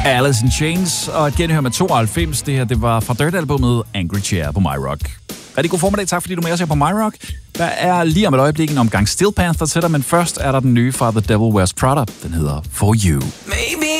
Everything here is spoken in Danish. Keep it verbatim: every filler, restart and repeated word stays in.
Alice in Chains og et genhør med tooghalvfems. Det her, det var fra Dirt-albummet Angry Chair på MyRock. Rigtig god formiddag. Tak fordi du er med os her på MyRock. Der er lige om et øjeblik en omgang Steel Panther til dig, men først er der den nye fra The Devil Wears Prada. Den hedder For You. Maybe.